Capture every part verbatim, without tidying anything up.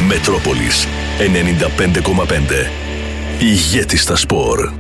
Μετρόπολης ενενήντα πέντε κόμμα πέντε. Ηγέτης στα σπορ.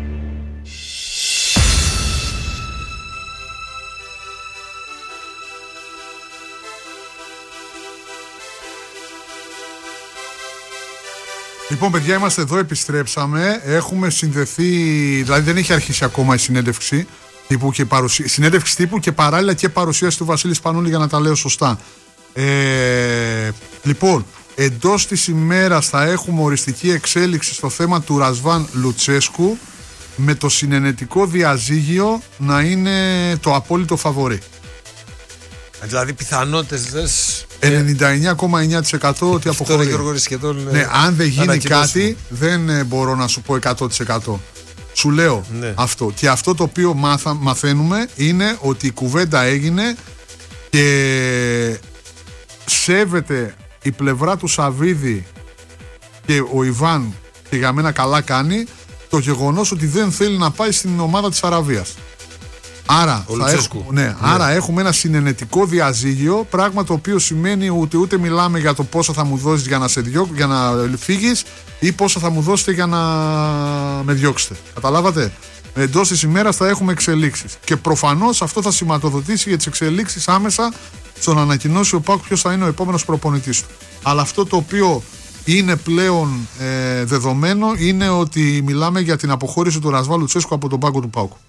Λοιπόν, παιδιά, είμαστε εδώ, επιστρέψαμε. Έχουμε συνδεθεί, δηλαδή δεν έχει αρχίσει ακόμα η συνέντευξη τύπου και παρουσία, συνέντευξη τύπου και παράλληλα και παρουσίαση του Βασίλη Σπανούλη, για να τα λέω σωστά. Ε, λοιπόν, εντός της ημέρας θα έχουμε οριστική εξέλιξη στο θέμα του Ρασβάν Λουτσέσκου, με το συνενετικό διαζύγιο να είναι το απόλυτο φαβορί. Δηλαδή πιθανότητες λες ενενήντα εννιά κόμμα εννιά τοις εκατό ότι αποχωρεί. Ναι, αν δεν γίνει κάτι, δεν μπορώ να σου πω εκατό τοις εκατό. Σου λέω ναι. αυτό. Και αυτό το οποίο μάθα, μαθαίνουμε είναι ότι η κουβέντα έγινε και σέβεται η πλευρά του Σαββίδη και ο Ιβάν, και για μένα καλά κάνει, το γεγονός ότι δεν θέλει να πάει στην ομάδα της Αραβίας. Άρα, θα έχουμε, ναι, ναι. άρα έχουμε ένα συνενετικό διαζύγιο, πράγμα το οποίο σημαίνει ότι ούτε μιλάμε για το πόσο θα μου δώσεις για να, σε διώ, για να φύγεις ή πόσο θα μου δώσετε για να με διώξετε. Καταλάβατε? Εντός της ημέρας θα έχουμε εξελίξεις. Και προφανώς αυτό θα σηματοδοτήσει για τις εξελίξεις άμεσα στο να ανακοινώσει ο ΠΑΟΚ ποιος θα είναι ο επόμενος προπονητής του. Αλλά αυτό το οποίο είναι πλέον ε, δεδομένο είναι ότι μιλάμε για την αποχώρηση του Ρασβάν Λουτσέσκου από τον πάγκο του ΠΑΟΚ.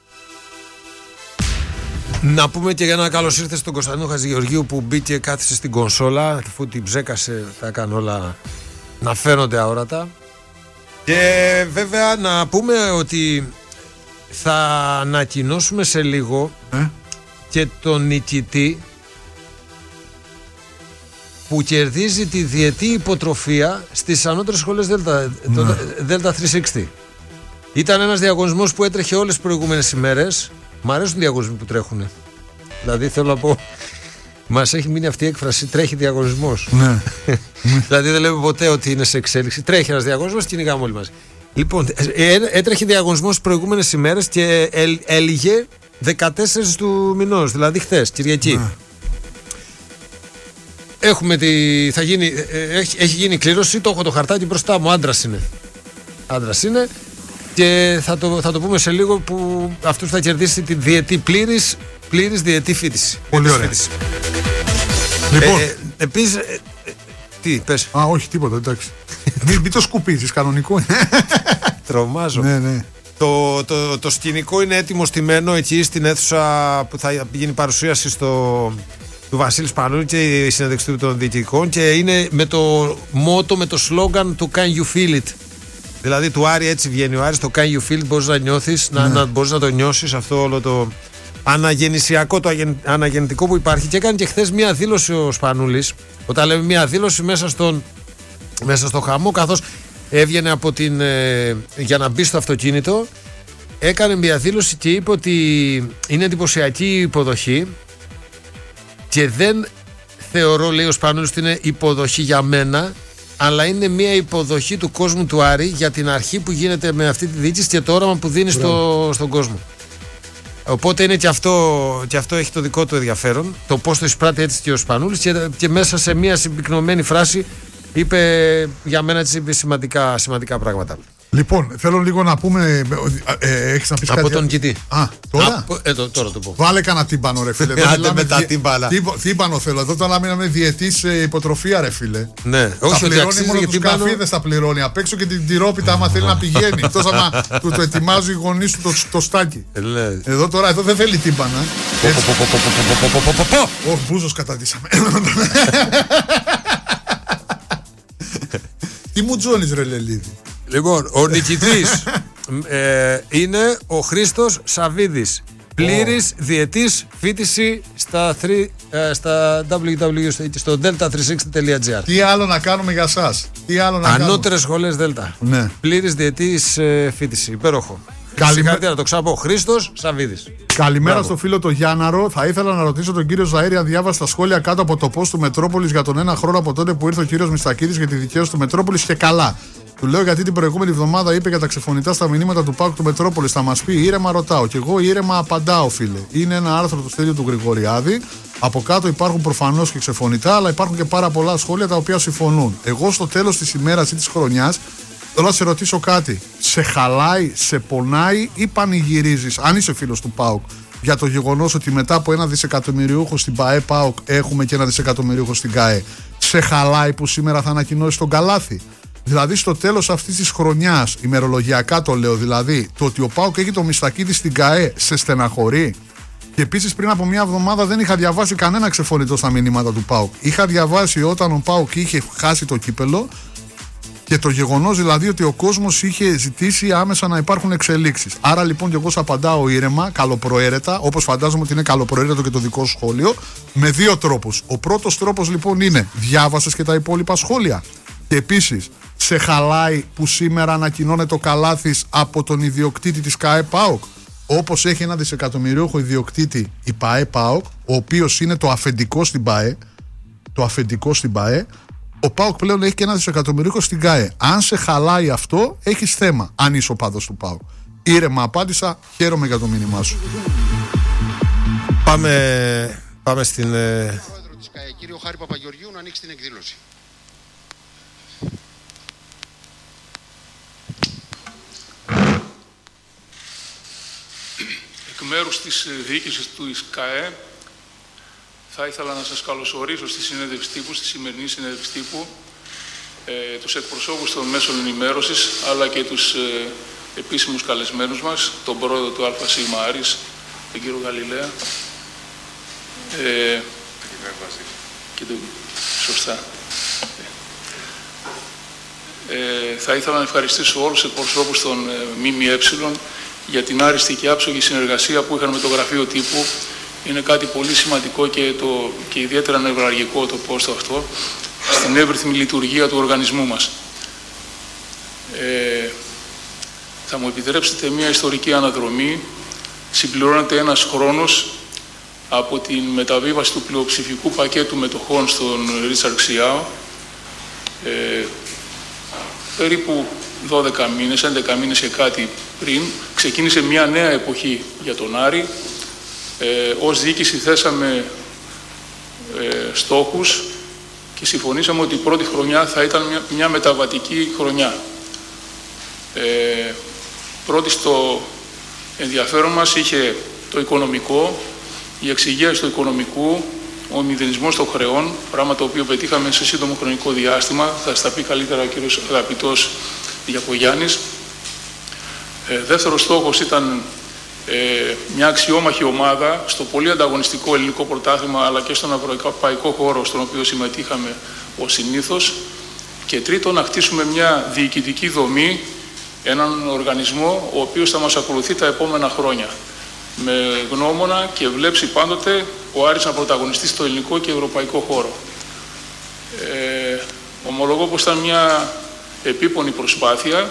Να πούμε και για ένα καλώς ήρθε στον Κωνσταντίνο Χατζηγεωργίου, που μπήκε, κάθισε στην κονσόλα, αφού την ψέκασε, τα έκανε όλα να φαίνονται αόρατα. Και βέβαια να πούμε ότι θα ανακοινώσουμε σε λίγο ε? και τον νικητή που κερδίζει τη διετή υποτροφία στις ανώτερες σχολές Δέλτα, ναι. το Δέλτα τριακόσια εξήντα. Ήταν ένας διαγωνισμός που έτρεχε όλες τις προηγούμενες ημέρες. Μ' αρέσουν οι διαγωνισμοί που τρέχουν. Δηλαδή θέλω να πω, μας έχει μείνει αυτή η έκφραση, τρέχει διαγωνισμός. Ναι. Δηλαδή δεν λέμε ποτέ ότι είναι σε εξέλιξη. Τρέχει ένας διαγωνισμός και κυνηγάμε όλοι μαζί. Λοιπόν, έτρεχε διαγωνισμός τις προηγούμενες ημέρες και έλυγε δεκατέσσερις του μηνός, δηλαδή χθες, Κυριακή. Ναι. Έχουμε τη, θα γίνει, έχει, έχει γίνει κλήρωση, το έχω το χαρτάκι μπροστά μου, άντρας είναι. Άντρας είναι. Και θα το, θα το πούμε σε λίγο, που αυτός θα κερδίσει τη διετή πλήρης, πλήρης διετή φοιτηση. Πολύ ωραία. Λοιπόν. Ε, ε, επίσης, ε, ε, τι πες? Α, όχι τίποτα, εντάξει. μην, μην το σκουπίζεις, κανονικό είναι. Τρομάζω. Ναι, ναι. Το, το, το σκηνικό είναι έτοιμο στημένο εκεί στην αίθουσα που θα γίνει παρουσίαση στο, του Βασίλη Σπανούλη και η συνέντευξη των διοικητικών, και είναι με το μότο, με το σλόγγαν του Can you feel it? Δηλαδή του Άρη έτσι βγαίνει ο Άρης, το Can you feel, μπορείς να νιώθεις, ναι. να, να, μπορείς να το νιώσεις αυτό όλο το αναγεννησιακό, το αγεν, αναγεννητικό που υπάρχει. Και έκανε και χθες μία δήλωση ο Σπανούλης, όταν λέμε μία δήλωση μέσα, στον, μέσα στο χαμό, καθώς έβγαινε από την, ε, για να μπει στο αυτοκίνητο, έκανε μία δήλωση και είπε ότι είναι εντυπωσιακή η υποδοχή και δεν θεωρώ, λέει ο Σπανούλης, ότι είναι υποδοχή για μένα, αλλά είναι μια υποδοχή του κόσμου του Άρη για την αρχή που γίνεται με αυτή τη διοίκηση και το όραμα που δίνει στο, στον κόσμο. Οπότε είναι και αυτό, και αυτό έχει το δικό του ενδιαφέρον, το πώς το εισπράττει έτσι και ο Σπανούλης, και, και μέσα σε μια συμπυκνωμένη φράση είπε για μένα έτσι σημαντικά, σημαντικά πράγματα. Λοιπόν, θέλω λίγο να πούμε. Ε, έχεις να πεις από κάτι? τον κοιτή. Α, τώρα. Α, ε, το, τώρα το πω. Βάλε κανένα τύμπανο, ρε φίλε. Άντε με τα τύμπανα. Τύμπανο θέλω. Εδώ τώρα μιλάμε διετής υποτροφία, ρε φίλε. Ναι, όχι ότι αξίζει, μόνο τους τύμπανο... καφίδες τα πληρώνει. Απ' έξω και την τυρόπιτα, άμα θέλει να πηγαίνει. Εκτός άμα του το ετοιμάζει οι γονείς του το, το στάκι. Εδώ τώρα, εδώ δεν θέλει τύμπανα. Ο μπούζος καταντήσαμε. Τι μου τζώνεις, ρε Λελίδη? Λοιπόν, ο νικητής ε, είναι ο Χρήστος Σαββίδης. Πλήρης oh. διετής φοιτηση στα, ε, στα double-u double-u double-u στο delta τριακόσια εξήντα τελεία τζι άρ. Τι άλλο να κάνουμε για σας? Τι άλλο να Ανώτερες σχολές Delta. Ναι. Πλήρης διετής ε, φοιτηση. Υπέροχο. Συγχαρητήρια, το ξαναπώ. Χρήστος Σαββίδης. Καλημέρα Μπράβο. Στο φίλο το Γιάνναρο. Θα ήθελα να ρωτήσω τον κύριο Ζαέρη αν διάβασε τα σχόλια κάτω από το post του Μετρόπολης για τον ένα χρόνο από τότε που ήρθε ο κύριος Μιστακίδης για τη δικαίωση του Μετρόπολης, και καλά. Του λέω γιατί την προηγούμενη εβδομάδα είπε για τα ξεφωνητά στα μηνύματα του ΠΑΟΚ του Μετρόπολης. Θα μας πει ήρεμα, ρωτάω. Και εγώ ήρεμα απαντάω, φίλε. Είναι ένα άρθρο του Στέλιου του Γρηγοριάδη. Από κάτω υπάρχουν προφανώς και ξεφωνητά, αλλά υπάρχουν και πάρα πολλά σχόλια τα οποία συμφωνούν. Εγώ στο τέλος της ημέρας ή της χρονιάς θέλω να σε ρωτήσω κάτι. Σε χαλάει, σε πονάει ή πανηγυρίζεις, αν είσαι φίλος του ΠΑΟΚ, για το γεγονός ότι μετά από ένα δισεκατομμυριούχο στην ΠΑΕ ΠΑΟΚ έχουμε και ένα δισεκατομμυριούχο στην ΚΑΕ? Σε χαλάει που σήμερα θα ανακοινώσει τον καλάθι? Δηλαδή στο τέλος αυτής της χρονιάς, ημερολογιακά το λέω, δηλαδή το ότι ο ΠΑΟΚ έχει το Μιστακίδη στην ΚΑΕ, σε στεναχωρεί? Και επίσης πριν από μια εβδομάδα δεν είχα διαβάσει κανένα ξεφωνητό στα μηνύματα του ΠΑΟΚ. Είχα διαβάσει όταν ο ΠΑΟΚ είχε χάσει το κύπελο και το γεγονός δηλαδή ότι ο κόσμος είχε ζητήσει άμεσα να υπάρχουν εξελίξεις. Άρα λοιπόν και εγώ σου απαντάω ήρεμα, καλοπροαίρετα, όπως φαντάζομαι ότι είναι καλοπροαίρετο και το δικό σου σχόλιο, με δύο τρόπους. Ο πρώτος τρόπος λοιπόν είναι διάβασες και τα υπόλοιπα σχόλια. Και επίσης, σε χαλάει που σήμερα ανακοινώνεται ο καλάθις από τον ιδιοκτήτη της ΚΑΕ ΠΑΟΚ? Όπως έχει ένα δισεκατομμυριούχο ιδιοκτήτη η ΠΑΕ ΠΑΟΚ, ο οποίος είναι το αφεντικό στην ΠΑΕ, το αφεντικό στην ΠΑΕ, ο ΠΑΟΚ πλέον έχει και ένα δισεκατομμυριούχο στην ΚΑΕ. Αν σε χαλάει αυτό, έχεις θέμα, αν είσαι ο πάντος του ΠΑΟΚ. Ήρεμα απάντησα, χαίρομαι για το μήνυμά σου. Πάμε, πάμε στην... Πρόεδρο της ΚΑΕ, κύριο Χάρη Παπαγεωργίου, να ανοίξει την εκδήλωση. Εκ μέρους της διοίκησης του ΚΑΕ θα ήθελα να σας καλωσορίσω στη συνέντευξη τύπου, στη σημερινή συνέντευξη τύπου, ε, τους εκπροσώπους των μέσων ενημέρωσης, αλλά και τους ε, επίσημους καλεσμένους μας, τον πρόεδρο του ΑΣ Άρης, τον κύριο Γαλιλαία. Ε, και τον... Σωστά. Ε, θα ήθελα να ευχαριστήσω όλους τους εκπροσώπους των ε, ΜΜΕ για την άριστη και άψογη συνεργασία που είχαν με το γραφείο τύπου. Είναι κάτι πολύ σημαντικό και, το, και ιδιαίτερα νευραλγικό το πόστο αυτό στην εύρυθμη λειτουργία του οργανισμού μας. Ε, θα μου επιτρέψετε μια ιστορική αναδρομή. Συμπληρώνεται ένας χρόνος από την μεταβίβαση του πλειοψηφικού πακέτου μετοχών στον Ρίτσαρντ Ξιάο. Ε, περίπου δώδεκα μήνες, έντεκα μήνες και κάτι πριν, ξεκίνησε μια νέα εποχή για τον Άρη. Ε, ως διοίκηση θέσαμε ε, στόχους και συμφωνήσαμε ότι η πρώτη χρονιά θα ήταν μια, μια μεταβατική χρονιά. Ε, πρώτη στο ενδιαφέρον μας είχε το οικονομικό, η εξυγίαση του οικονομικού, ο μηδενισμός των χρεών, πράγμα το οποίο πετύχαμε σε σύντομο χρονικό διάστημα, θα στα πει καλύτερα ο κύριος αγαπητός Διακογιάννης. Ε, δεύτερος στόχος ήταν ε, μια αξιόμαχη ομάδα στο πολύ ανταγωνιστικό ελληνικό πρωτάθλημα, αλλά και στον ευρωπαϊκό χώρο στον οποίο συμμετείχαμε ως συνήθως. Και τρίτον, να χτίσουμε μια διοικητική δομή, έναν οργανισμό ο οποίος θα μας ακολουθεί τα επόμενα χρόνια, με γνώμονα και βλέψη πάντοτε ο Άρης να πρωταγωνιστεί στο ελληνικό και ευρωπαϊκό χώρο. Ε, ομολογώ πως ήταν μια επίπονη προσπάθεια.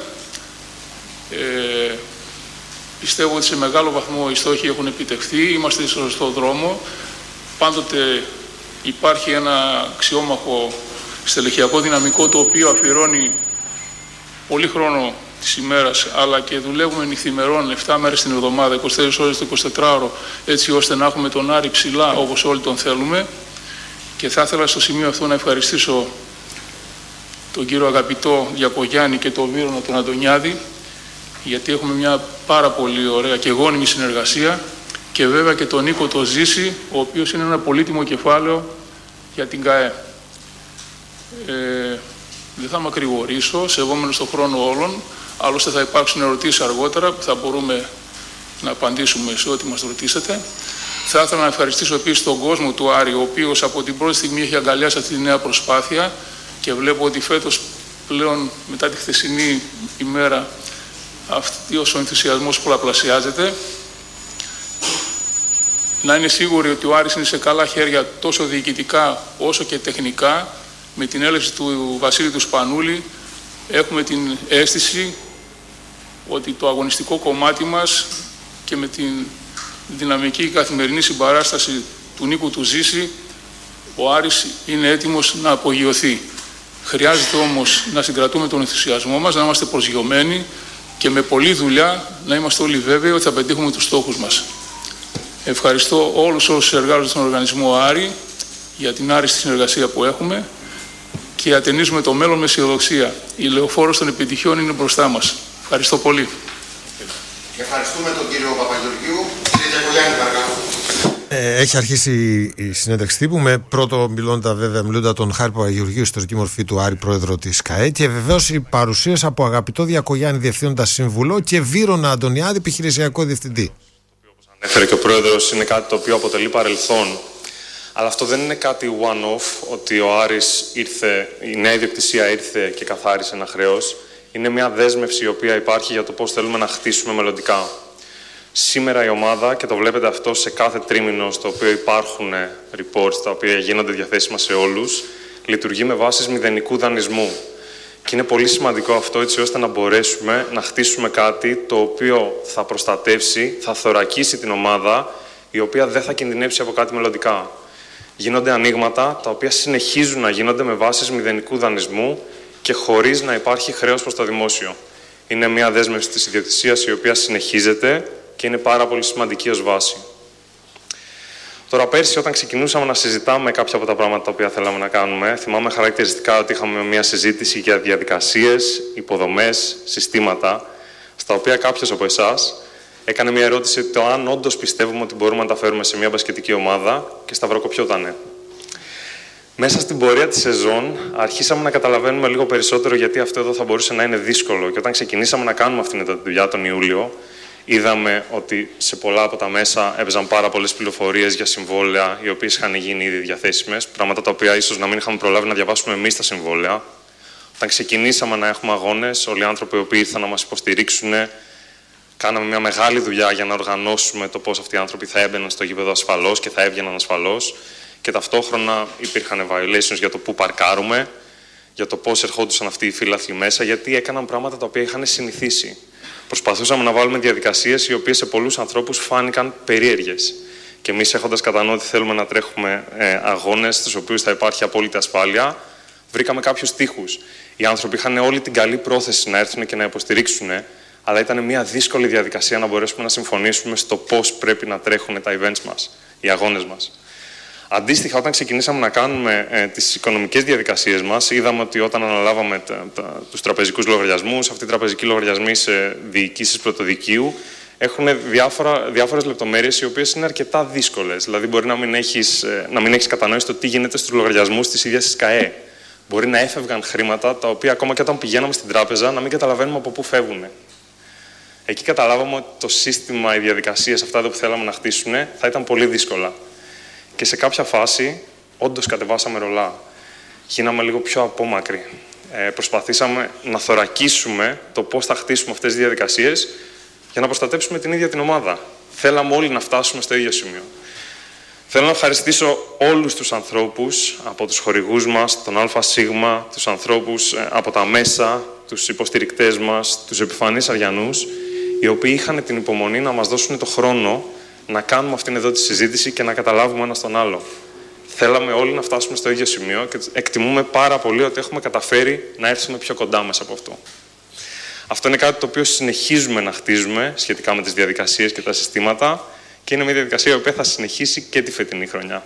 Ε, πιστεύω ότι σε μεγάλο βαθμό οι στόχοι έχουν επιτευχθεί, είμαστε στο σωστό δρόμο. Πάντοτε υπάρχει ένα αξιόμαχο στελεχειακό δυναμικό το οποίο αφιερώνει πολύ χρόνο της ημέρας, αλλά και δουλεύουμε νυχθημερών επτά μέρες την εβδομάδα, είκοσι τέσσερις ώρες το εικοσιτετράωρο, έτσι ώστε να έχουμε τον Άρη ψηλά όπως όλοι τον θέλουμε. Και θα ήθελα στο σημείο αυτό να ευχαριστήσω τον κύριο αγαπητό Διακογιάννη και τον Βύρονα τον Αντωνιάδη, γιατί έχουμε μια πάρα πολύ ωραία και γόνιμη συνεργασία, και βέβαια και τον Νίκο το Ζήση, ο οποίος είναι ένα πολύτιμο κεφάλαιο για την ΚΑΕ. Ε, δεν θα μακρηγορήσω, σεβόμενος τον χρόνο όλων, άλλωστε θα υπάρξουν ερωτήσεις αργότερα που θα μπορούμε να απαντήσουμε σε ό,τι μας ρωτήσετε. Θα ήθελα να ευχαριστήσω επίσης τον κόσμο του Άρη, ο οποίος από την πρώτη στιγμή έχει αγκαλιάσει αυτή τη νέα προσπάθεια, και βλέπω ότι φέτος πλέον μετά τη χθεσινή ημέρα αυτός ο ενθουσιασμός πολλαπλασιάζεται. Να είναι σίγουροι ότι ο Άρης είναι σε καλά χέρια τόσο διοικητικά όσο και τεχνικά. Με την έλευση του Βασίλη του Σπανούλη έχουμε την αίσθηση ότι το αγωνιστικό κομμάτι μας και με την δυναμική καθημερινή συμπαράσταση του Νίκου του Ζήση, ο Άρης είναι έτοιμος να απογειωθεί. Χρειάζεται όμως να συγκρατούμε τον ενθουσιασμό μας, να είμαστε προσγειωμένοι και με πολλή δουλειά να είμαστε όλοι βέβαιοι ότι θα πετύχουμε τους στόχους μας. Ευχαριστώ όλους όσους εργάζονται στον οργανισμό Άρη για την άριστη συνεργασία που έχουμε και ατενίζουμε το μέλλον με αισιοδοξία. Η λεωφόρος των επιτυχιών είναι μπροστά μας. Ευχαριστώ πολύ. Ευχαριστούμε τον κύριο Παπαγεωργίου. Κύριε Διακογιάννη, παρακαλώ. Ε, έχει αρχίσει η συνέντευξη τύπου με πρώτο μιλώντα βέβαια μιλώντα τον Χάρη Παπαγεωργίου, ιστορική μορφή του Άρη, πρόεδρο της ΚΑΕ, και βεβαίως η παρουσίαση από αγαπητό Διακογιάννη, διευθύνοντα σύμβουλο, και Βύρωνα Αντωνιάδη, επιχειρησιακό διευθυντή. Όπως ανέφερε και ο πρόεδρος, είναι κάτι το οποίο αποτελεί παρελθόν. Αλλά αυτό δεν είναι κάτι one-off, ότι ο Άρης ήρθε, η νέα ιδιοκτησία ήρθε και καθάρισε ένα χρέος. Είναι μια δέσμευση η οποία υπάρχει για το πώς θέλουμε να χτίσουμε μελλοντικά. Σήμερα η ομάδα, και το βλέπετε αυτό σε κάθε τρίμηνο στο οποίο υπάρχουν reports, τα οποία γίνονται διαθέσιμα σε όλους, λειτουργεί με βάσεις μηδενικού δανεισμού. Και είναι πολύ σημαντικό αυτό, έτσι ώστε να μπορέσουμε να χτίσουμε κάτι το οποίο θα προστατεύσει, θα θωρακίσει την ομάδα, η οποία δεν θα κινδυνεύσει από κάτι μελλοντικά. Γίνονται ανοίγματα τα οποία συνεχίζουν να γίνονται με βάσεις μηδενικού δανεισμού και χωρίς να υπάρχει χρέος προς το δημόσιο. Είναι μια δέσμευση της ιδιοκτησίας η οποία συνεχίζεται και είναι πάρα πολύ σημαντική ως βάση. Τώρα, πέρσι, όταν ξεκινούσαμε να συζητάμε κάποια από τα πράγματα τα οποία θέλαμε να κάνουμε, θυμάμαι χαρακτηριστικά ότι είχαμε μια συζήτηση για διαδικασίες, υποδομές, συστήματα, στα οποία κάποιος από εσάς έκανε μια ερώτηση το αν όντως πιστεύουμε ότι μπορούμε να τα φέρουμε σε μια μπασκετική ομάδα και σταυροκοπιότανε. Μέσα στην πορεία της σεζόν αρχίσαμε να καταλαβαίνουμε λίγο περισσότερο γιατί αυτό εδώ θα μπορούσε να είναι δύσκολο. Και όταν ξεκινήσαμε να κάνουμε αυτήν τη δουλειά τον Ιούλιο, είδαμε ότι σε πολλά από τα μέσα έπαιζαν πάρα πολλές πληροφορίες για συμβόλαια, οι οποίες είχαν γίνει ήδη διαθέσιμες, πράγματα τα οποία ίσως να μην είχαμε προλάβει να διαβάσουμε εμείς τα συμβόλαια. Όταν ξεκινήσαμε να έχουμε αγώνες, όλοι οι άνθρωποι οι οποίοι ήρθαν να μας υποστηρίξουν, κάναμε μια μεγάλη δουλειά για να οργανώσουμε το πώς αυτοί οι άνθρωποι θα έμπαιναν στο γήπεδο ασφαλώς και θα έβγαιναν ασφαλώς. Και ταυτόχρονα υπήρχαν violations για το πού παρκάρουμε, για το πώς ερχόντουσαν αυτοί οι φίλαθλοι μέσα, γιατί έκαναν πράγματα τα οποία είχαν συνηθίσει. Προσπαθούσαμε να βάλουμε διαδικασίες οι οποίες σε πολλούς ανθρώπους φάνηκαν περίεργες. Και εμείς, έχοντας κατά νου ότι θέλουμε να τρέχουμε ε, αγώνες στους οποίους θα υπάρχει απόλυτη ασφάλεια, βρήκαμε κάποιους τοίχους. Οι άνθρωποι είχαν όλη την καλή πρόθεση να έρθουν και να υποστηρίξουν, αλλά ήταν μια δύσκολη διαδικασία να μπορέσουμε να συμφωνήσουμε στο πώς πρέπει να τρέχουν τα events μας, οι αγώνες μας. Αντίστοιχα, όταν ξεκινήσαμε να κάνουμε ε, τις οικονομικές διαδικασίες μας, είδαμε ότι όταν αναλάβαμε τα, τα, τους τραπεζικούς λογαριασμούς, αυτοί οι τραπεζικοί λογαριασμοί σε διοικήσεις πρωτοδικείου έχουν διάφορα, διάφορες λεπτομέρειες οι οποίες είναι αρκετά δύσκολες. Δηλαδή, μπορεί να μην έχεις, ε, να μην έχεις κατανόηση το τι γίνεται στους λογαριασμούς της ίδιας της ΚΑΕ. Μπορεί να έφευγαν χρήματα τα οποία ακόμα και όταν πηγαίναμε στην τράπεζα να μην καταλαβαίνουμε από πού φεύγουν. Εκεί καταλάβαμε ότι το σύστημα, οι διαδικασίες, αυτά που θέλαμε να χτίσουν, θα ήταν πολύ δύσκολα. Και σε κάποια φάση, όντως κατεβάσαμε ρολά. Γίναμε λίγο πιο απόμακροι. Ε, προσπαθήσαμε να θωρακίσουμε το πώς θα χτίσουμε αυτές τις διαδικασίες για να προστατέψουμε την ίδια την ομάδα. Θέλαμε όλοι να φτάσουμε στο ίδιο σημείο. Θέλω να ευχαριστήσω όλους τους ανθρώπους από τους χορηγούς μας, τον ΑΣ, τους ανθρώπους ε, από τα μέσα, τους υποστηρικτές μας, τους επιφανείς αριανούς, οι οποίοι είχαν την υπομονή να μας δώσουν το χρόνο να κάνουμε αυτήν εδώ τη συζήτηση και να καταλάβουμε ένα τον άλλο. Θέλαμε όλοι να φτάσουμε στο ίδιο σημείο και εκτιμούμε πάρα πολύ ότι έχουμε καταφέρει να έρθουμε πιο κοντά μέσα από αυτό. Αυτό είναι κάτι το οποίο συνεχίζουμε να χτίζουμε σχετικά με τις διαδικασίες και τα συστήματα και είναι μια διαδικασία η οποία θα συνεχίσει και τη φετινή χρονιά.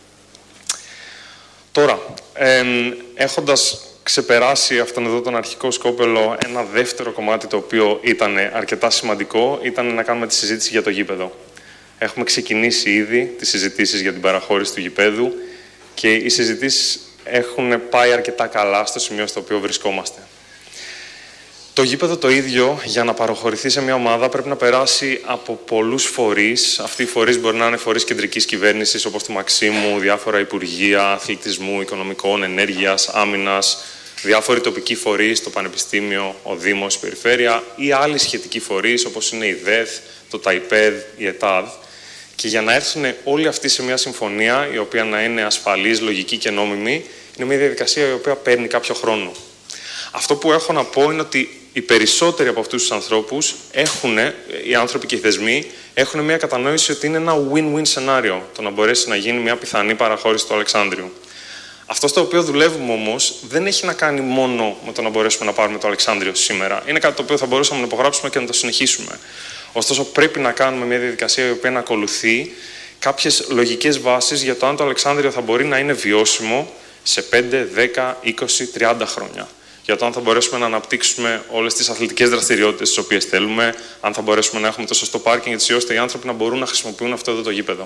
Τώρα, ε, έχοντας ξεπεράσει αυτόν εδώ τον αρχικό σκόπελο, ένα δεύτερο κομμάτι το οποίο ήταν αρκετά σημαντικό ήταν να κάνουμε τη συζήτηση για το γήπεδο. Έχουμε ξεκινήσει ήδη τις συζητήσεις για την παραχώρηση του γηπέδου και οι συζητήσεις έχουν πάει αρκετά καλά στο σημείο στο οποίο βρισκόμαστε. Το γήπεδο το ίδιο, για να παραχωρηθεί σε μια ομάδα, πρέπει να περάσει από πολλούς φορείς. Αυτοί οι φορείς μπορεί να είναι φορείς κεντρικής κυβέρνησης, όπως του Μαξίμου, διάφορα υπουργεία, αθλητισμού, οικονομικών, ενέργειας, άμυνας, διάφοροι τοπικοί φορείς, το Πανεπιστήμιο, ο Δήμος, η Περιφέρεια ή άλλοι σχετικοί φορείς, όπως είναι η ΔΕΘ, το ΤΑΙΠΕΔ, η ΕΤΑΔ. Και για να έρθουν όλοι αυτοί σε μια συμφωνία, η οποία να είναι ασφαλής, λογική και νόμιμη, είναι μια διαδικασία η οποία παίρνει κάποιο χρόνο. Αυτό που έχω να πω είναι ότι οι περισσότεροι από αυτούς τους ανθρώπους έχουν, οι άνθρωποι και οι θεσμοί, έχουν μια κατανόηση ότι είναι ένα win-win σενάριο το να μπορέσει να γίνει μια πιθανή παραχώρηση του Αλεξάνδριου. Αυτό στο οποίο δουλεύουμε όμως δεν έχει να κάνει μόνο με το να μπορέσουμε να πάρουμε το Αλεξάνδριο σήμερα. Είναι κάτι το οποίο θα μπορούσαμε να υπογράψουμε και να το συνεχίσουμε. Ωστόσο, πρέπει να κάνουμε μια διαδικασία η οποία να ακολουθεί κάποιες λογικές βάσεις για το αν το Αλεξάνδριο θα μπορεί να είναι βιώσιμο σε πέντε, δέκα, είκοσι, τριάντα χρόνια. Για το αν θα μπορέσουμε να αναπτύξουμε όλες τις αθλητικές δραστηριότητες τις οποίες θέλουμε, αν θα μπορέσουμε να έχουμε το σωστό πάρκινγκ έτσι ώστε οι άνθρωποι να μπορούν να χρησιμοποιούν αυτό εδώ το γήπεδο.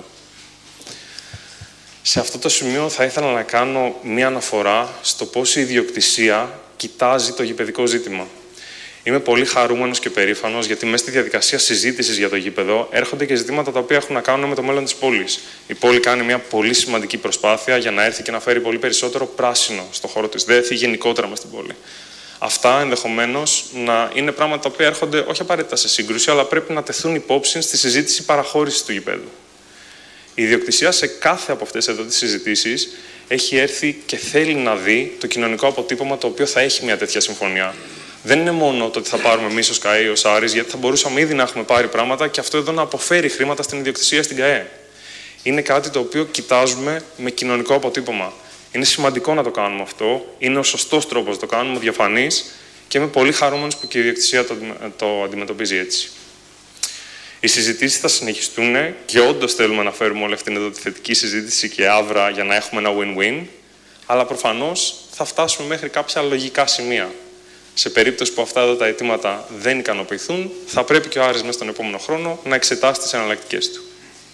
Σε αυτό το σημείο θα ήθελα να κάνω μία αναφορά στο πώς η ιδιοκτησία κοιτάζει το γηπεδικό ζήτημα. Είμαι πολύ χαρούμενος και περήφανος γιατί μέσα στη διαδικασία συζήτησης για το γήπεδο έρχονται και ζητήματα τα οποία έχουν να κάνουν με το μέλλον της πόλης. Η πόλη κάνει μια πολύ σημαντική προσπάθεια για να έρθει και να φέρει πολύ περισσότερο πράσινο στο χώρο της ΔΕΘ ή γενικότερα μες στην πόλη. Αυτά ενδεχομένως να είναι πράγματα τα οποία έρχονται όχι απαραίτητα σε σύγκρουση, αλλά πρέπει να τεθούν υπόψη στη συζήτηση παραχώρησης του γηπέδου. Η ιδιοκτησία σε κάθε από αυτές εδώ τις συζητήσεις έχει έρθει και θέλει να δει το κοινωνικό αποτύπωμα το οποίο θα έχει μια τέτοια συμφωνία. Δεν είναι μόνο το ότι θα πάρουμε εμείς ως ΚΑΕ ή ως Άρης, γιατί θα μπορούσαμε ήδη να έχουμε πάρει πράγματα και αυτό εδώ να αποφέρει χρήματα στην ιδιοκτησία στην ΚΑΕ. Είναι κάτι το οποίο κοιτάζουμε με κοινωνικό αποτύπωμα. Είναι σημαντικό να το κάνουμε αυτό. Είναι ο σωστός τρόπος να το κάνουμε, διαφανής, και είμαι πολύ χαρούμενος που και η ιδιοκτησία το, το αντιμετωπίζει έτσι. Οι συζητήσεις θα συνεχιστούν και όντως θέλουμε να φέρουμε όλη αυτήν εδώ τη θετική συζήτηση και άβρα για να έχουμε ένα win-win, αλλά προφανώς θα φτάσουμε μέχρι κάποια λογικά σημεία. Σε περίπτωση που αυτά εδώ τα αιτήματα δεν ικανοποιηθούν, θα πρέπει και ο Άρης μέσα στον επόμενο χρόνο να εξετάσει τις εναλλακτικές του.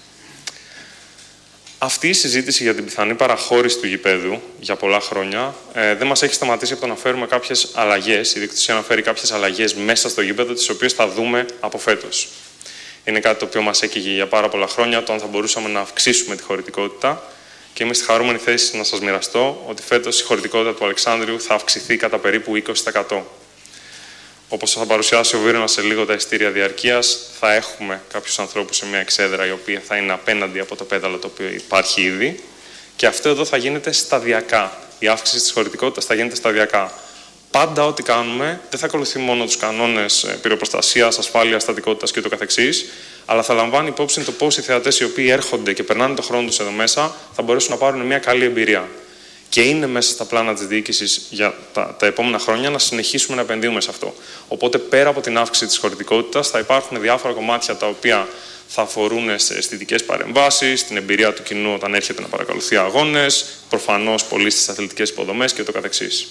Αυτή η συζήτηση για την πιθανή παραχώρηση του γηπέδου για πολλά χρόνια ε, δεν μας έχει σταματήσει από το να φέρουμε κάποιες αλλαγές, η ιδιοκτησία να φέρει κάποιες αλλαγές μέσα στο γήπεδο, τις οποίες θα δούμε από φέτος. Είναι κάτι το οποίο μας έκαιγε για πάρα πολλά χρόνια, το αν θα μπορούσαμε να αυξήσουμε τη χωρητικότητα, και είμαι στη χαρούμενη θέση να σας μοιραστώ ότι φέτος η χωρητικότητα του Αλεξάνδριου θα αυξηθεί κατά περίπου είκοσι τοις εκατό. Όπως θα παρουσιάσει ο Βίρονας σε λίγο τα εισιτήρια διαρκείας, θα έχουμε κάποιους ανθρώπους σε μια εξέδρα η οποία θα είναι απέναντι από το πέταλο το οποίο υπάρχει ήδη, και αυτό εδώ θα γίνεται σταδιακά. Η αύξηση της χωρητικότητας θα γίνεται σταδιακά. Πάντα ό,τι κάνουμε δεν θα ακολουθεί μόνο τους κανόνες πυροπροστασίας, ασφάλειας, στατικότητας και ούτω καθεξής, αλλά θα λαμβάνει υπόψη το πώς οι θεατές οι οποίοι έρχονται και περνάνε τον χρόνο τους εδώ μέσα θα μπορέσουν να πάρουν μια καλή εμπειρία. Και είναι μέσα στα πλάνα της διοίκησης για τα, τα επόμενα χρόνια να συνεχίσουμε να επενδύουμε σε αυτό. Οπότε, πέρα από την αύξηση της χωρητικότητας, θα υπάρχουν διάφορα κομμάτια τα οποία θα αφορούν σε αισθητικές παρεμβάσεις, την εμπειρία του κοινού όταν έρχεται να παρακολουθεί αγώνες, προφανώς πολύ στις αθλητικές υποδομές και ούτω καθεξής.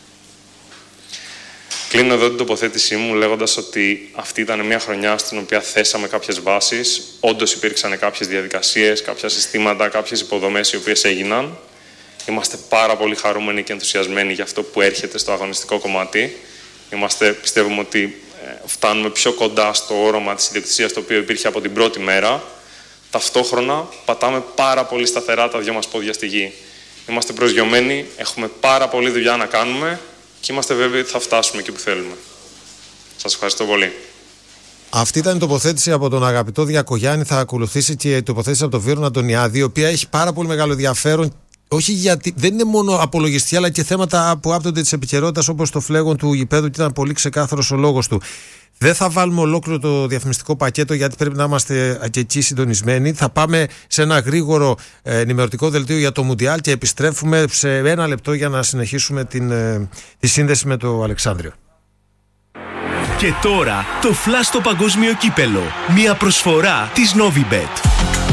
Κλείνω εδώ την τοποθέτησή μου λέγοντας ότι αυτή ήταν μια χρονιά στην οποία θέσαμε κάποιες βάσεις. Όντως υπήρξαν κάποιες διαδικασίες, κάποια συστήματα, κάποιες υποδομές οι οποίες έγιναν. Είμαστε πάρα πολύ χαρούμενοι και ενθουσιασμένοι για αυτό που έρχεται στο αγωνιστικό κομμάτι. Είμαστε, πιστεύουμε ότι φτάνουμε πιο κοντά στο όρομα της ιδιοκτησίας το οποίο υπήρχε από την πρώτη μέρα. Ταυτόχρονα πατάμε πάρα πολύ σταθερά τα δυο μας πόδια στη γη. Είμαστε προσγειωμένοι, έχουμε πάρα πολλή δουλειά να κάνουμε και είμαστε βέβαιοι ότι θα φτάσουμε εκεί που θέλουμε. Σας ευχαριστώ πολύ. Αυτή ήταν η τοποθέτηση από τον αγαπητό Διακογιάννη. Θα ακολουθήσει και η τοποθέτηση από τον Βίρονα Αντωνιάδη, η οποία έχει πάρα πολύ μεγάλο ενδιαφέρον. Όχι γιατί δεν είναι μόνο απολογιστή, αλλά και θέματα που άπτονται της επικαιρότητας, όπως το φλέγον του γηπέδου, και ήταν πολύ ξεκάθαρος ο λόγος του. Δεν θα βάλουμε ολόκληρο το διαφημιστικό πακέτο, γιατί πρέπει να είμαστε και εκεί συντονισμένοι. Θα πάμε σε ένα γρήγορο ενημερωτικό δελτίο για το Μουντιάλ και επιστρέφουμε σε ένα λεπτό για να συνεχίσουμε την, τη σύνδεση με το Αλεξάνδριο. Και τώρα το Flash στο παγκόσμιο κύπελο. Μια προσφορά της Novibet.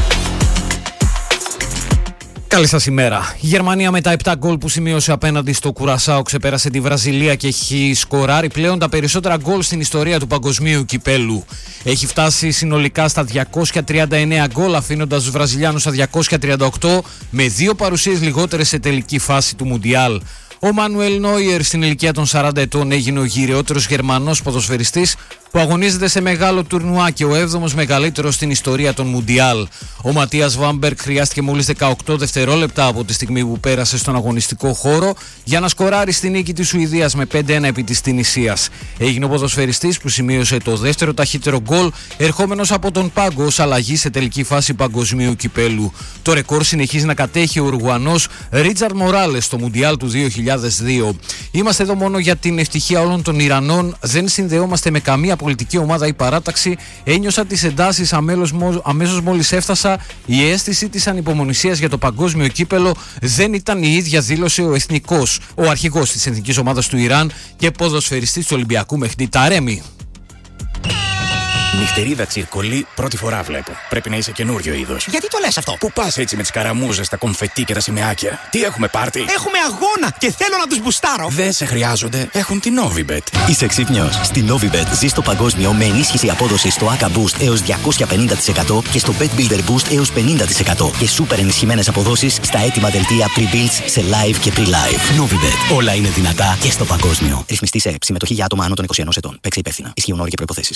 Καλή σας ημέρα. Η Γερμανία με τα επτά γκολ που σημείωσε απέναντι στο Κουρασάο ξεπέρασε τη Βραζιλία και έχει σκοράρει πλέον τα περισσότερα γκολ στην ιστορία του παγκοσμίου κυπέλου. Έχει φτάσει συνολικά στα διακόσια τριάντα εννέα γκολ, αφήνοντας τους Βραζιλιάνους στα διακόσια τριάντα οκτώ, με δύο παρουσίες λιγότερες σε τελική φάση του Μουντιάλ. Ο Μάνουελ Νόιερ στην ηλικία των σαράντα ετών έγινε ο γυραιότερος Γερμανός ποδοσφαιριστής που αγωνίζεται σε μεγάλο τουρνουά και ο έβδομος μεγαλύτερος στην ιστορία των Μουντιάλ. Ο Ματίας Βάμπερκ χρειάστηκε μόλις δεκαοκτώ δευτερόλεπτα από τη στιγμή που πέρασε στον αγωνιστικό χώρο για να σκοράρει στη νίκη της Σουηδίας με πέντε ένα επί της Τινησίας. Έγινε ο ποδοσφαιριστής που σημείωσε το δεύτερο ταχύτερο γκολ, ερχόμενος από τον πάγκο ως αλλαγή σε τελική φάση παγκοσμίου κυπέλου. Το ρεκόρ συνεχίζει να κατέχει ο Ουρουγουανός Ρίτσαρντ Μοράλες στο Μουντιάλ του δύο χιλιάδες δύο. Είμαστε εδώ μόνο για την ευτυχία όλων των Ιρανών, δεν συνδεόμαστε με καμία πολιτική ομάδα ή παράταξη. Ένιωσα τις εντάσεις αμέσως μόλις έφτασα. Η αίσθηση της ανυπομονησίας για το παγκόσμιο κύπελο δεν ήταν η ίδια, δήλωσε ο εθνικός, ο αρχηγός της εθνικής ομάδας του Ιράν και ποδοσφαιριστής του Ολυμπιακού Μεχντή Ταρέμι. Νυχτερίδα τσίρκολη, πρώτη φορά βλέπω. Πρέπει να είσαι καινούριο είδος. Γιατί το λες αυτό? Πού πας έτσι με τις καραμούζες, τα κομφετί και τα σημαίακια? Τι έχουμε πάρτι? Έχουμε αγώνα και θέλω να τους μπουστάρω. Δεν σε χρειάζονται, έχουν την Novibet. Είσαι ξύπνιος? Στη Novibet ζεις στο παγκόσμιο με ενίσχυση απόδοσης στο έι έι Boost έως διακόσια πενήντα τοις εκατό και στο Bet Builder Boost έως πενήντα τοις εκατό και σούπερ ενισχυμένες αποδόσεις στα έτοιμα δελτία pre-builds σε live και pre-live. Novibet. Όλα είναι δυνατά και στο παγκόσμιο. Ρυθμιστή σε ΕΠ. Συμμετοχή για άτομα άνω των είκοσι ενός ετών. Παίξε υπεύθυνα. Ισχύουν όροι και προϋποθέσεις.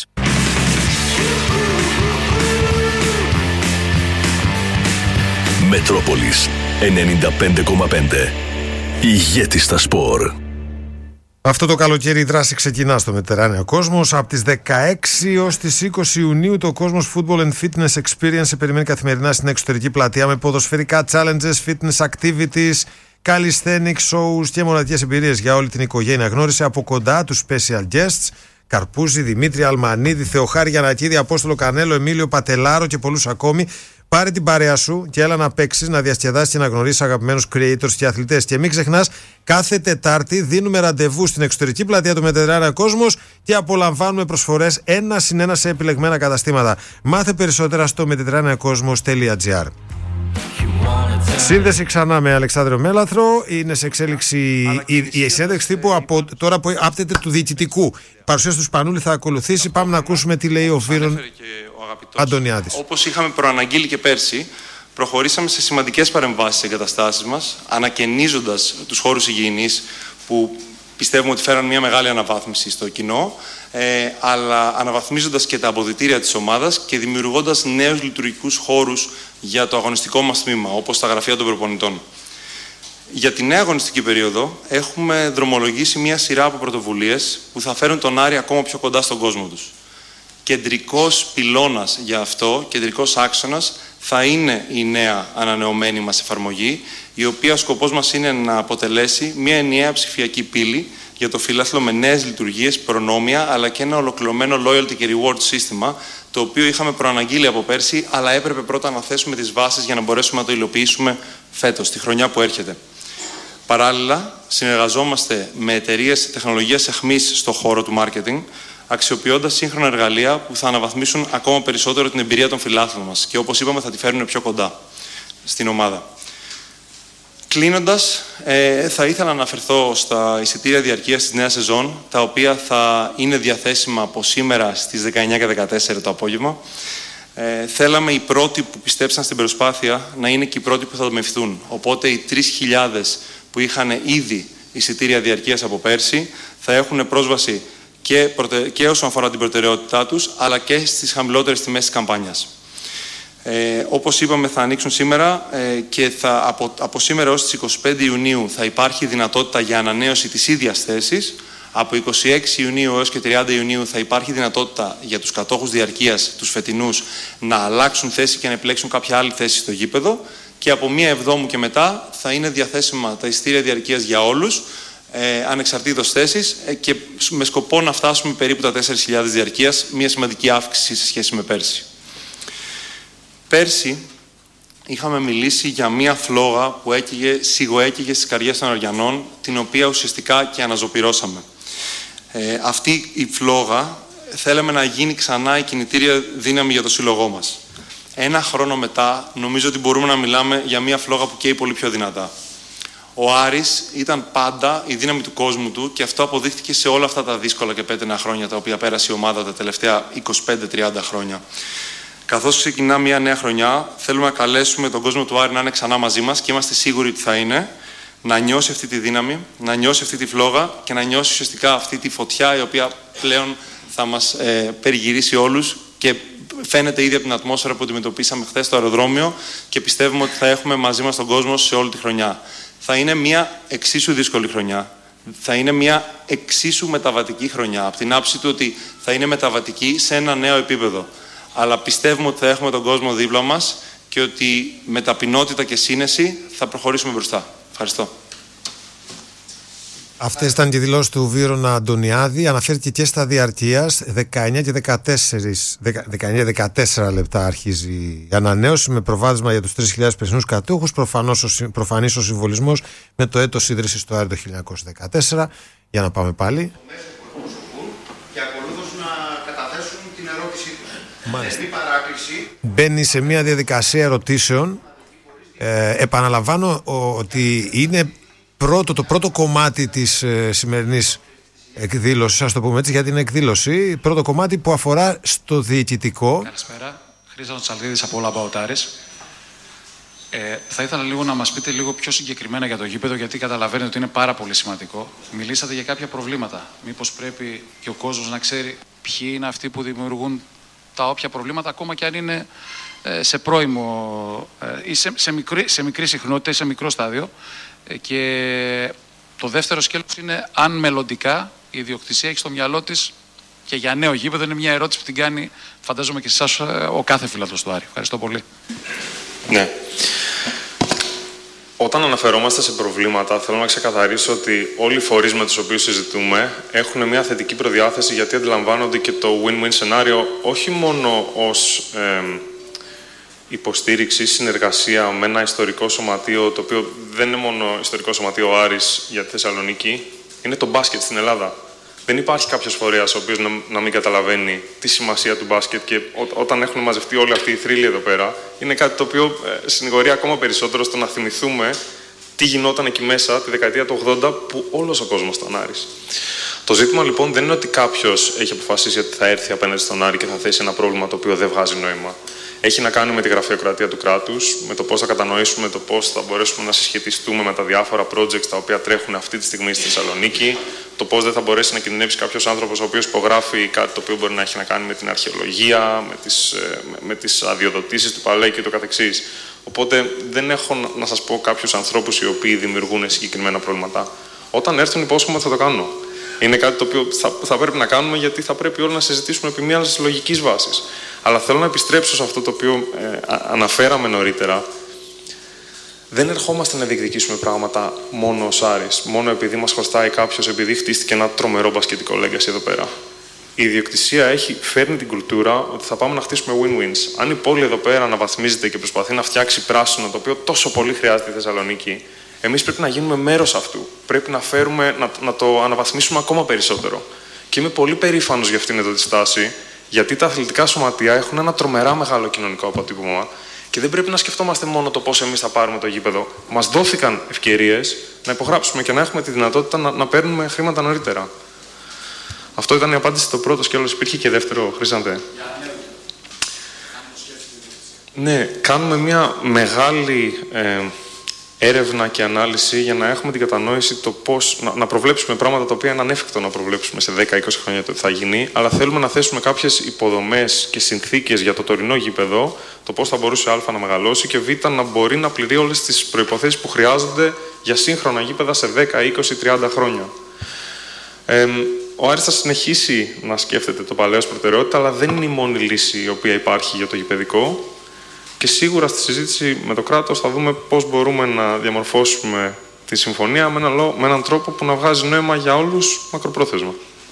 Μετρόπολης ενενήντα πέντε κόμμα πέντε. Ηγέτη στα σπορ. Αυτό το καλοκαίρι η δράση ξεκινά στο Μετερράνεο Κόσμος. Από τις δεκαέξι έως τις είκοσι Ιουνίου το Κόσμος Football and Fitness Experience σε περιμένει καθημερινά στην εξωτερική πλατεία με ποδοσφαιρικά challenges, fitness activities, calisthenics shows και μοναδικές εμπειρίες για όλη την οικογένεια. Γνώρισε από κοντά τους special guests Καρπούζη, Δημήτρη Αλμανίδη, Θεοχάρη Γιαννακίδη, Απόστολο Κανέλο, Εμίλιο Πατελάρο και πολλούς ακόμη. Πάρε την παρέα σου και έλα να παίξεις, να διασκεδάσεις και να γνωρίσεις αγαπημένους creators και αθλητές. Και μην ξεχνάς, κάθε Τετάρτη δίνουμε ραντεβού στην εξωτερική πλατεία του Μετερράνεο Κόσμος και απολαμβάνουμε προσφορές ένα συν ένα σε επιλεγμένα καταστήματα. Μάθε περισσότερα στο μετερράνεοκόσμος τελεία τζι άρ. Σύνδεση ξανά με Αλεξάνδριο Μέλαθρο. Είναι σε εξέλιξη η, η συνέντευξη τύπου από τώρα που άπτεται του διοικητικού. Η παρουσίαση του Σπανούλη θα ακολουθήσει. Πάμε να ακούσουμε τι λέει ο Βίρον Αντωνιάδης. Όπως είχαμε προαναγγείλει και πέρσι, προχωρήσαμε σε σημαντικές παρεμβάσεις στις εγκαταστάσεις μας, ανακαινίζοντας τους χώρους υγιεινής που πιστεύουμε ότι φέραν μια μεγάλη αναβάθμιση στο κοινό, ε, αλλά αναβαθμίζοντας και τα αποδυτήρια της ομάδας και δημιουργώντας νέους λειτουργικούς χώρους για το αγωνιστικό μας τμήμα, όπως τα γραφεία των προπονητών. Για τη νέα αγωνιστική περίοδο έχουμε δρομολογήσει μια σειρά από πρωτοβουλίες που θα φέρουν τον Άρη ακόμα πιο κοντά στον κόσμο τους. Κεντρικός πυλώνας για αυτό, κεντρικός άξονας, θα είναι η νέα ανανεωμένη μας εφαρμογή, η οποία σκοπός μας είναι να αποτελέσει μια ενιαία ψηφιακή πύλη για το φιλάθλο με νέες λειτουργίες, προνόμια, αλλά και ένα ολοκληρωμένο loyalty και reward σύστημα, το οποίο είχαμε προαναγγείλει από πέρσι, αλλά έπρεπε πρώτα να θέσουμε τις βάσεις για να μπορέσουμε να το υλοποιήσουμε φέτος, τη χρονιά που έρχεται. Παράλληλα, συνεργαζόμαστε με εταιρείες τεχνολογίας εχμής στον χώρο του marketing, αξιοποιώντας σύγχρονα εργαλεία που θα αναβαθμίσουν ακόμα περισσότερο την εμπειρία των φιλάθλων μας και, όπως είπαμε, θα τη φέρουν πιο κοντά στην ομάδα. Κλείνοντας, ε, θα ήθελα να αναφερθώ στα εισιτήρια διαρκείας της νέας σεζόν, τα οποία θα είναι διαθέσιμα από σήμερα στις δεκαεννιά και δεκατέσσερα το απόγευμα. Ε, θέλαμε οι πρώτοι που πιστέψαν στην προσπάθεια να είναι και οι πρώτοι που θα δομευθούν. Οπότε οι τρεις χιλιάδες που είχαν ήδη εισιτήρια διαρκείας από πέρσι θα έχουν πρόσβαση και, προτε... και όσον αφορά την προτεραιότητά τους, αλλά και στις χαμηλότερες τιμές της καμπάνιας. Ε, όπως είπαμε, θα ανοίξουν σήμερα ε, και θα, από, από σήμερα ως τις είκοσι πέντε Ιουνίου θα υπάρχει δυνατότητα για ανανέωση της ίδιας θέσης. Από είκοσι έξι Ιουνίου έως και τριάντα Ιουνίου θα υπάρχει δυνατότητα για τους κατόχους διαρκείας, τους φετινούς, να αλλάξουν θέση και να επιλέξουν κάποια άλλη θέση στο γήπεδο. Και από μία Εβδόμου και μετά θα είναι διαθέσιμα τα εισιτήρια διαρκείας για όλους, ε, ανεξαρτήτως θέσης, ε, και με σκοπό να φτάσουμε περίπου τα τέσσερις χιλιάδες διαρκείας, μία σημαντική αύξηση σε σχέση με πέρσι. Πέρσι είχαμε μιλήσει για μία φλόγα που έκαιγε, σιγοέκαιγε στις καρδιές των Αριανών, την οποία ουσιαστικά και αναζωπυρώσαμε. Ε, αυτή η φλόγα θέλαμε να γίνει ξανά η κινητήρια δύναμη για το σύλλογό μας. Ένα χρόνο μετά νομίζω ότι μπορούμε να μιλάμε για μία φλόγα που καίει πολύ πιο δυνατά. Ο Άρης ήταν πάντα η δύναμη του κόσμου του και αυτό αποδείχθηκε σε όλα αυτά τα δύσκολα και πέτρινα χρόνια τα οποία πέρασε η ομάδα τα τελευταία είκοσι πέντε με τριάντα χρόνια. Καθώς ξεκινά μια νέα χρονιά, θέλουμε να καλέσουμε τον κόσμο του Άρη να είναι ξανά μαζί μας και είμαστε σίγουροι ότι θα είναι, να νιώσει αυτή τη δύναμη, να νιώσει αυτή τη φλόγα και να νιώσει ουσιαστικά αυτή τη φωτιά η οποία πλέον θα μας ε, περιγυρίσει όλους και φαίνεται ήδη από την ατμόσφαιρα που αντιμετωπίσαμε χθες στο αεροδρόμιο και πιστεύουμε ότι θα έχουμε μαζί μας τον κόσμο σε όλη τη χρονιά. Θα είναι μια εξίσου δύσκολη χρονιά. Θα είναι μια εξίσου μεταβατική χρονιά, από την άψη του ότι θα είναι μεταβατική σε ένα νέο επίπεδο. Αλλά πιστεύουμε ότι θα έχουμε τον κόσμο δίπλα μας και ότι με ταπεινότητα και σύνεση θα προχωρήσουμε μπροστά. Ευχαριστώ. Αυτές ήταν και δηλώσεις του Βίρονα Αντωνιάδη. Αναφέρθηκε και στα διαρκείας. δεκαεννιά και δεκατέσσερα λεπτά αρχίζει η ανανέωση με προβάδισμα για τους τρεις χιλιάδες περσινούς κατόχους. Προφανής ο συμβολισμός με το έτος ίδρυσης του Άρη το χίλια εννιακόσια δεκατέσσερα. Για να πάμε πάλι. Και ακολούθως να καταθέσουν την ερώτησή τους. Μάλιστα. Θερμή παράκληση. Μπαίνει σε μια διαδικασία ερωτήσεων. Ε, επαναλαμβάνω ότι είναι πρώτο, το πρώτο κομμάτι της ε, σημερινής εκδήλωσης, ας το πούμε έτσι, για την εκδήλωση. Πρώτο κομμάτι που αφορά στο διοικητικό. Καλησπέρα. Χρήστος Τσαλδίδης από όλα Μπαουτάρες. Ε, θα ήθελα λίγο να μας πείτε λίγο πιο συγκεκριμένα για το γήπεδο, γιατί καταλαβαίνετε ότι είναι πάρα πολύ σημαντικό. Μιλήσατε για κάποια προβλήματα. Μήπως πρέπει και ο κόσμος να ξέρει ποιοι είναι αυτοί που δημιουργούν τα όποια προβλήματα, ακόμα και αν είναι ε, σε πρώιμο ε, ή σε, σε, μικρή, σε μικρή συχνότητα ή σε μικρό στάδιο. Ε, και το δεύτερο σκέλος είναι αν μελλοντικά η ιδιοκτησία έχει στο μυαλό της και για νέο γήπεδο. Είναι μια ερώτηση που την κάνει, φαντάζομαι και εσάς, ο κάθε φίλαθλος του Άρη. Ευχαριστώ πολύ. Ναι. Όταν αναφερόμαστε σε προβλήματα, θέλω να ξεκαθαρίσω ότι όλοι οι φορείς με τους οποίους συζητούμε έχουν μια θετική προδιάθεση, γιατί αντιλαμβάνονται και το win-win σενάριο όχι μόνο ως ε, υποστήριξη, συνεργασία με ένα ιστορικό σωματείο, το οποίο δεν είναι μόνο ιστορικό σωματείο ο Άρης για τη Θεσσαλονίκη, είναι το μπάσκετ στην Ελλάδα. Δεν υπάρχει κάποιος φορέας ο οποίος να, να μην καταλαβαίνει τη σημασία του μπάσκετ, και ό, όταν έχουν μαζευτεί όλοι αυτοί οι θρύλοι εδώ πέρα, είναι κάτι το οποίο ε, συνηγορεί ακόμα περισσότερο στο να θυμηθούμε τι γινόταν εκεί μέσα τη δεκαετία του ογδόντα, που όλος ο κόσμος ήταν Άρης. Το ζήτημα λοιπόν δεν είναι ότι κάποιος έχει αποφασίσει ότι θα έρθει απέναντι στον Άρη και θα θέσει ένα πρόβλημα το οποίο δεν βγάζει νόημα. Έχει να κάνει με τη γραφειοκρατία του κράτους, με το πώς θα κατανοήσουμε, το πώς θα μπορέσουμε να συσχετιστούμε με τα διάφορα projects τα οποία τρέχουν αυτή τη στιγμή στη Θεσσαλονίκη, το πώς δεν θα μπορέσει να κινδυνεύσει κάποιος άνθρωπος ο οποίος υπογράφει κάτι το οποίο μπορεί να έχει να κάνει με την αρχαιολογία, με τις, με τις αδειοδοτήσεις του Παλέ και το καθεξής. Οπότε δεν έχω να σας πω κάποιους ανθρώπους οι οποίοι δημιουργούν συγκεκριμένα προβλήματα. Όταν έρθουν, υπόσχομαι ότι θα το κάνω. Είναι κάτι το οποίο θα, θα πρέπει να κάνουμε, γιατί θα πρέπει όλοι να συζητήσουμε επί μιας λογικής βάσης. Αλλά θέλω να επιστρέψω σε αυτό το οποίο ε, αναφέραμε νωρίτερα. Δεν ερχόμαστε να διεκδικήσουμε πράγματα μόνο ως Άρης, μόνο επειδή μας χρωστάει κάποιος, επειδή χτίστηκε ένα τρομερό μπασκετικό legacy εδώ πέρα. Η ιδιοκτησία έχει φέρνει την κουλτούρα ότι θα πάμε να χτίσουμε win-wins. Αν η πόλη εδώ πέρα αναβαθμίζεται και προσπαθεί να φτιάξει πράσινο, το οποίο τόσο πολύ χρειάζεται η Θεσσαλονίκη, εμείς πρέπει να γίνουμε μέρος αυτού. Πρέπει να, φέρουμε, να, να το αναβαθμίσουμε ακόμα περισσότερο. Και είμαι πολύ περήφανος για αυτήν εδώ τη στάση, γιατί τα αθλητικά σωματεία έχουν ένα τρομερά μεγάλο κοινωνικό αποτύπωμα και δεν πρέπει να σκεφτόμαστε μόνο το πώς εμείς θα πάρουμε το γήπεδο. Μας δόθηκαν ευκαιρίες να υπογράψουμε και να έχουμε τη δυνατότητα να, να παίρνουμε χρήματα νωρίτερα. Αυτό ήταν η απάντηση στο πρώτο σκέλος. Υπήρχε και δεύτερο, Χρήσαντε. Ναι, κάνουμε μια μεγάλη ε, έρευνα και ανάλυση για να έχουμε την κατανόηση το πώς να, να προβλέψουμε πράγματα τα οποία είναι ανέφικτο να προβλέψουμε σε δέκα με είκοσι χρόνια το τι θα γίνει, αλλά θέλουμε να θέσουμε κάποιες υποδομές και συνθήκες για το τωρινό γήπεδο, το πώς θα μπορούσε Α να μεγαλώσει και Β να μπορεί να πληρεί όλες τις προϋποθέσεις που χρειάζονται για σύγχρονα γήπεδα σε δέκα, είκοσι, τριάντα χρόνια. Ε, ο Άρης θα συνεχίσει να σκέφτεται το Παλαιό ως προτεραιότητα, αλλά δεν είναι η μόνη λύση η οποία υπάρχει για το γηπεδικό. Και σίγουρα στη συζήτηση με το κράτος θα δούμε πώς μπορούμε να διαμορφώσουμε τη συμφωνία με, ένα, με έναν τρόπο που να βγάζει νόημα για όλους μακροπρόθεσμα.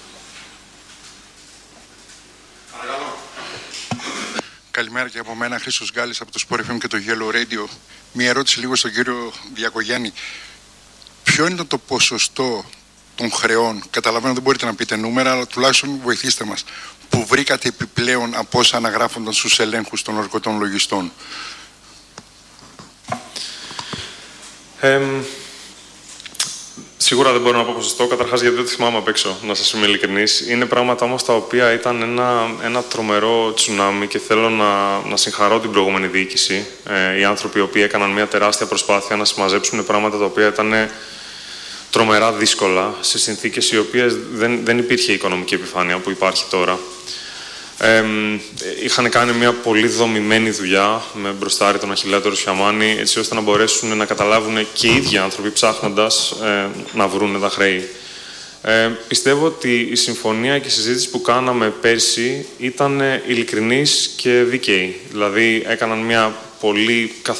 Καλημέρα και από μένα, Χρήστος Γκάλης από το Sport εφ εμ και το Yellow Radio. Μία ερώτηση λίγο στον κύριο Διακογιάννη. Ποιο είναι το ποσοστό των χρεών, καταλαβαίνω δεν μπορείτε να πείτε νούμερα, αλλά τουλάχιστον βοηθήστε μας, που βρήκατε επιπλέον από όσα αναγράφονταν στους ελέγχους των ορκωτών λογιστών? Ε, σίγουρα δεν μπορώ να πω ποσοστό, καταρχάς γιατί δεν το θυμάμαι απ' έξω, να σας είμαι ειλικρινής. Είναι πράγματα όμως τα οποία ήταν ένα, ένα τρομερό τσουνάμι και θέλω να, να συγχαρώ την προηγούμενη διοίκηση. Ε, οι άνθρωποι οι οποίοι έκαναν μια τεράστια προσπάθεια να συμμαζέψουν πράγματα τα οποία ήταν τρομερά δύσκολα, σε συνθήκες οι οποίες δεν, δεν υπήρχε η οικονομική επιφάνεια που υπάρχει τώρα. Ε, είχαν κάνει μια πολύ δομημένη δουλειά με μπροστάρι τον Αχιλλέα Σιαμάνη, έτσι ώστε να μπορέσουν να καταλάβουν και οι ίδιοι άνθρωποι ψάχνοντας ε, να βρουν τα χρέη. Ε, πιστεύω ότι η συμφωνία και η συζήτηση που κάναμε πέρσι ήταν ειλικρινής και δίκαιη. Δηλαδή έκαναν μια πολύ καθαρή